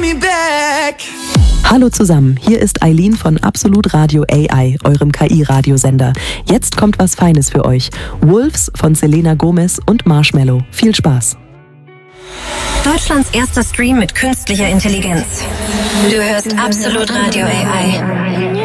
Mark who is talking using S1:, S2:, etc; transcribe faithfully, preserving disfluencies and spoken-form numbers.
S1: me back.
S2: Hallo zusammen, hier ist Eileen von Absolut Radio A I, eurem K I-Radiosender. Jetzt kommt was Feines für euch. Wolves von Selena Gomez und Marshmello. Viel Spaß.
S3: Deutschlands erster Stream mit künstlicher Intelligenz. Du hörst Absolut Radio A I.